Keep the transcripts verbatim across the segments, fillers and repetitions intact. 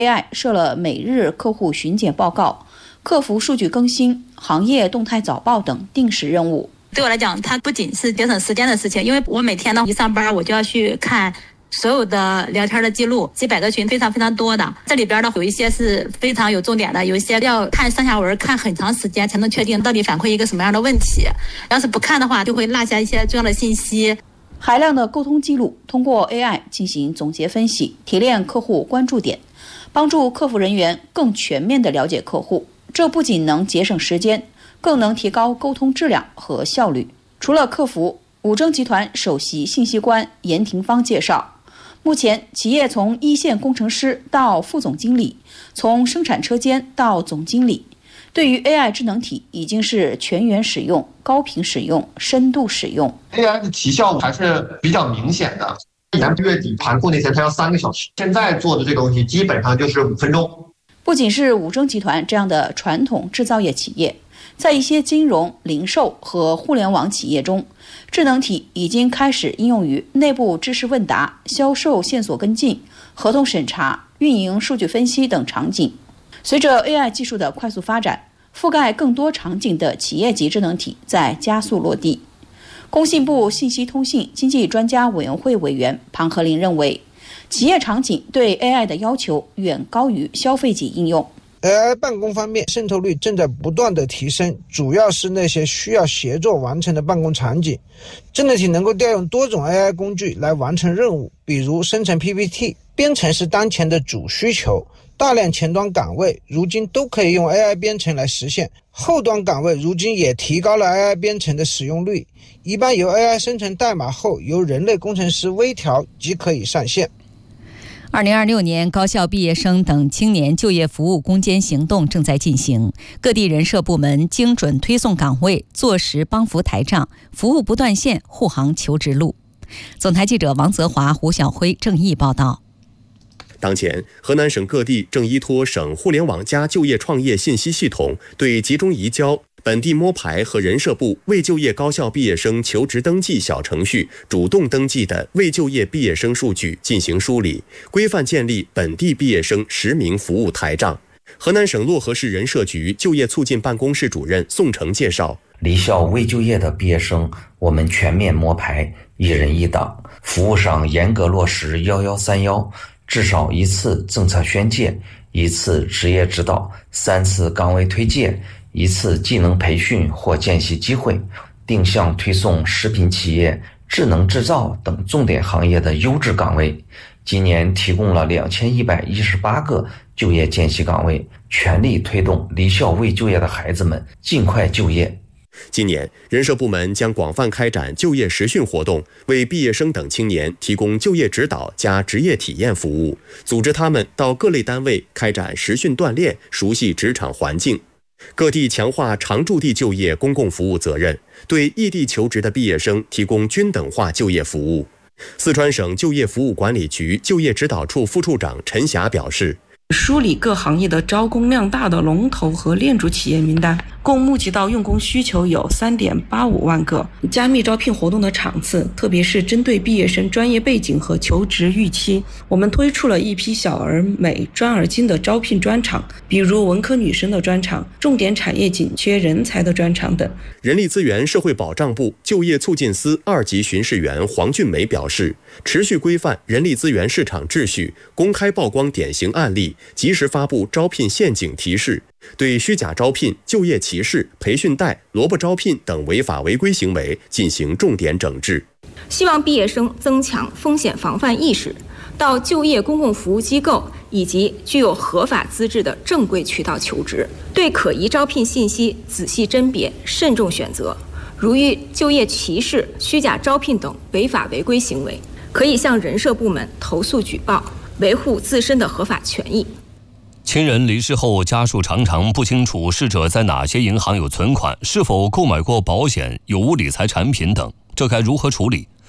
A I 设了每日客户巡检报告、客服数据更新、行业动态早报等定时任务。 对我来讲，它不仅是节省时间的事情，因为我每天呢一上班我就要去看所有的聊天的记录，几百个群非常非常多的，这里边呢有一些是非常有重点的，有一些要看上下文看很长时间才能确定到底反馈一个什么样的问题，要是不看的话就会落下一些重要的信息。 海量的沟通记录通过 A I 进行总结分析，提炼客户关注点，帮助客服人员更全面地了解客户。这不仅能节省时间，更能提高沟通质量和效率。除了客服，武征集团首席信息官严廷芳介绍，目前企业从一线工程师到副总经理，从生产车间到总经理，对于 A I 智能体已经是全员使用、高频使用、深度使用。 A I 的提效还是比较明显的，以前月底盘库那些它要三个小时，现在做的这个东西基本上就是五分钟。 不仅是武征集团这样的传统制造业企业，在一些金融、零售和互联网企业中，智能体已经开始应用于内部知识问答、销售线索跟进、合同审查、运营数据分析等场景。随着 A I 技术的快速发展，覆盖更多场景的企业级智能体在加速落地。工信部信息通信经济专家委员会委员庞和林认为，企业场景对 A I 的要求远高于消费级应用。 A I 办公方面渗透率正在不断的提升，主要是那些需要协作完成的办公场景。智能体能够调用多种 A I 工具来完成任务，比如生成 P P T， 编程是当前的主需求，大量前端岗位如今都可以用 A I 编程来实现，后端岗位如今也提高了 A I 编程的使用率，一般由 A I 生成代码后由人类工程师微调即可以上线。 二零二六年高校毕业生等青年就业服务攻坚行动正在进行，各地人社部门精准推送岗位，坐实帮扶台账，服务不断线，护航求职路。总台记者王泽华、胡晓辉正义报道。 当前，河南省各地正依托省互联网加就业创业信息系统，对集中移交、本地摸排和人社部未就业高校毕业生求职登记小程序主动登记的未就业毕业生数据进行梳理，规范建立本地毕业生实名服务台账。河南省漯河市人社局就业促进办公室主任宋成介绍， 离校未就业的毕业生，我们全面摸排，一人一档，服务上严格落实一一三一，至少一次政策宣介，一次职业指导，三次岗位推介，一次技能培训或见习机会，定向推送食品企业、智能制造等重点行业的优质岗位。今年提供了两千一百一十八个就业见习岗位，全力推动离校未就业的孩子们尽快就业。 今年，人社部门将广泛开展就业实训活动，为毕业生等青年提供就业指导加职业体验服务，组织他们到各类单位开展实训锻炼，熟悉职场环境。各地强化常驻地就业公共服务责任，对异地求职的毕业生提供均等化就业服务。四川省就业服务管理局就业指导处副处长陈霞表示， 梳理各行业的招工量大的龙头和链主企业名单，共募集到用工需求有 三点八五万个。加密招聘活动的场次，特别是针对毕业生专业背景和求职预期，我们推出了一批小而美、专而精的招聘专场，比如文科女生的专场、重点产业紧缺人才的专场等。 人力资源社会保障部就业促进司二级巡视员黄俊梅表示，持续规范人力资源市场秩序，公开曝光典型案例，及时发布招聘陷阱提示，对虚假招聘、就业歧视、培训贷、萝卜招聘等违法违规行为进行重点整治。 希望毕业生增强风险防范意识，到就业公共服务机构以及具有合法资质的正规渠道求职，对可疑招聘信息仔细甄别，慎重选择。如遇就业歧视、虚假招聘等违法违规行为，可以向人社部门投诉举报，维护自身的合法权益。 亲人离世后，家属常常不清楚逝者在哪些银行有存款，是否购买过保险、有无理财产品等，这该如何处理？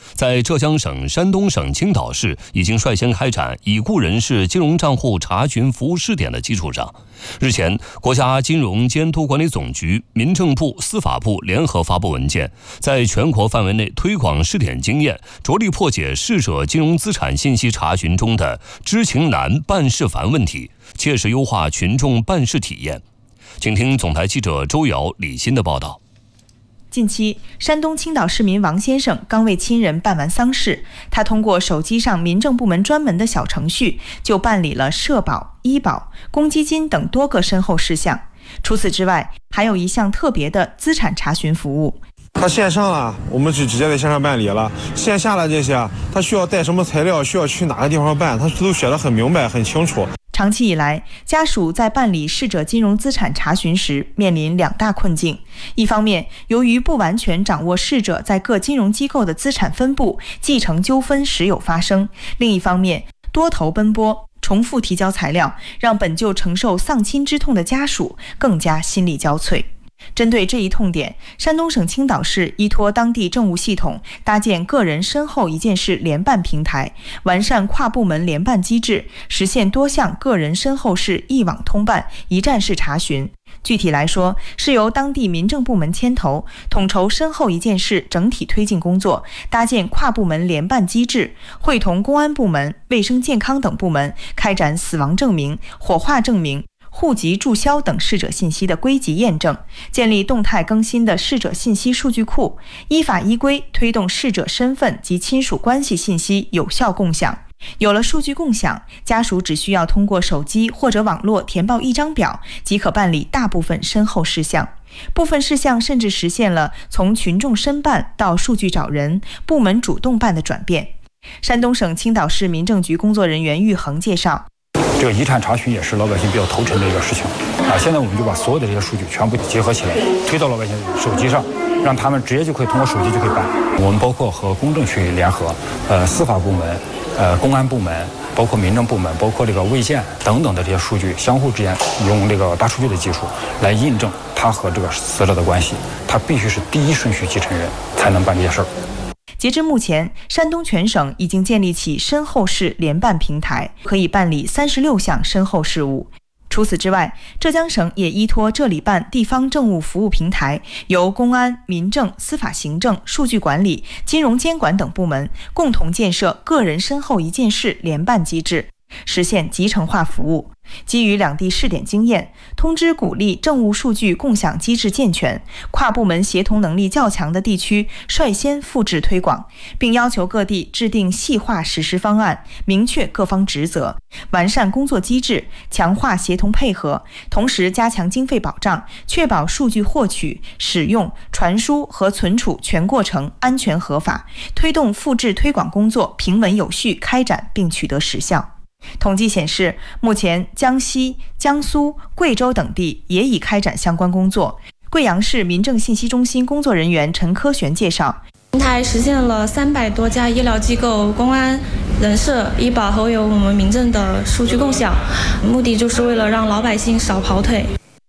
在浙江省、山东省青岛市已经率先开展已故人士金融账户查询服务试点的基础上，日前，国家金融监督管理总局、民政部、司法部联合发布文件，在全国范围内推广试点经验，着力破解逝者金融资产信息查询中的知情难、办事烦问题，切实优化群众办事体验。请听总台记者周瑶、李欣的报道。 近期，山东青岛市民王先生刚为亲人办完丧事，他通过手机上民政部门专门的小程序，就办理了社保、医保、公积金等多个身后事项。除此之外，还有一项特别的资产查询服务。 他线上了，我们就直接在线上办理了；线下的这些，他需要带什么材料，需要去哪个地方办，他都写得很明白、很清楚。 长期以来，家属在办理逝者金融资产查询时面临两大困境：一方面，由于不完全掌握逝者在各金融机构的资产分布，继承纠纷时有发生；另一方面，多头奔波，重复提交材料，让本就承受丧亲之痛的家属更加心力交瘁。针对这一痛点，山东省青岛市依托当地政务系统，搭建个人身后一件事联办平台，完善跨部门联办机制，实现多项个人身后事一网通办、一站式查询。具体来说，是由当地民政部门牵头，统筹身后一件事整体推进工作，搭建跨部门联办机制，会同公安部门、卫生健康等部门开展死亡证明、火化证明、户籍注销等逝者信息的归集验证，建立动态更新的逝者信息数据库，依法依规推动逝者身份及亲属关系信息有效共享。有了数据共享，家属只需要通过手机或者网络填报一张表，即可办理大部分身后事项。部分事项甚至实现了从群众申办到数据找人、部门主动办的转变。山东省青岛市民政局工作人员玉恒介绍， 这个遗产查询也是老百姓比较头沉的一个事情啊！现在我们就把所有的这些数据全部结合起来，推到老百姓手机上，让他们直接就可以通过手机就可以办。我们包括和公证去联合，呃，司法部门、呃，公安部门，包括民政部门，包括这个卫健等等的这些数据，相互之间用这个大数据的技术来印证他和这个死者的关系，他必须是第一顺序继承人才能办这些事儿。 截至目前，山东全省已经建立起身后事联办平台，可以办理三十六项身后事务。除此之外，浙江省也依托这里办地方政务服务平台，由公安、民政、司法行政、数据管理、金融监管等部门共同建设个人身后一件事联办机制，实现集成化服务。基于两地试点经验，通知鼓励政务数据共享机制健全，跨部门协同能力较强的地区率先复制推广，并要求各地制定细化实施方案，明确各方职责，完善工作机制，强化协同配合，同时加强经费保障，确保数据获取、使用、传输和存储全过程安全合法，推动复制推广工作平稳有序开展并取得实效。统计显示，目前江西、江苏、贵州等地也已开展相关工作。贵阳市民政信息中心工作人员陈科璇介绍， 平台实现了三百多家医疗机构、公安、人社、医保和有我们民政的数据共享，目的就是为了让老百姓少跑腿。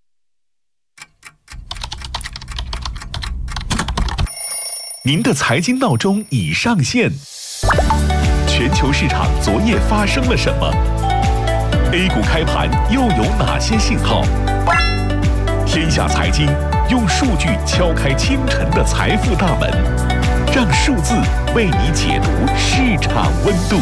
您的财经闹钟已上线。全球市场昨夜发生了什么 ？A 股开盘又有哪些信号？天下财经用数据敲开清晨的财富大门，让数字为你解读市场温度。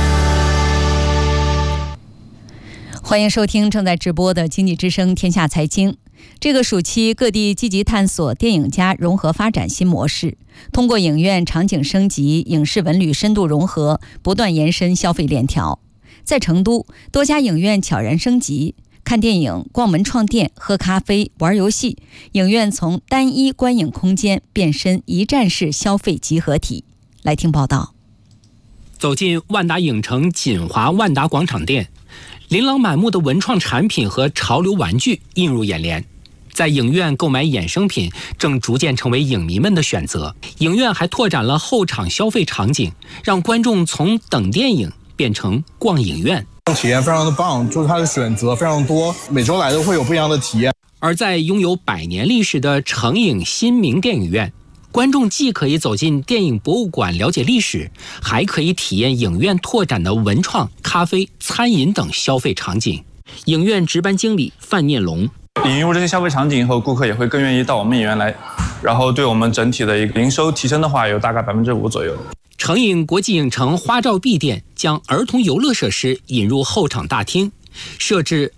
欢迎收听正在直播的经济之声天下财经。这个暑期，各地积极探索电影加融合发展新模式，通过影院场景升级、影视文旅深度融合，不断延伸消费链条。在成都，多家影院悄然升级，看电影、逛文创店、喝咖啡、玩游戏，影院从单一观影空间变身一站式消费集合体。来听报道。 走进万达影城锦华万达广场店，琳琅满目的文创产品和潮流玩具映入眼帘。在影院购买衍生品正逐渐成为影迷们的选择。影院还拓展了后场消费场景，让观众从等电影变成逛影院。 体验非常的棒，就是它的选择非常多，每周来都会有不一样的体验。 而在拥有百年历史的成影新明电影院， 观众既可以走进电影博物馆了解历史，还可以体验影院拓展的文创、咖啡、餐饮等消费场景。影院值班经理范念龙， 引入这些消费场景以后，顾客也会更愿意到我们影院来，然后对我们整体的一个营收提升的话，有大概百分之五左右。 成影国际影城花照 B 店将儿童游乐设施引入候场大厅，设置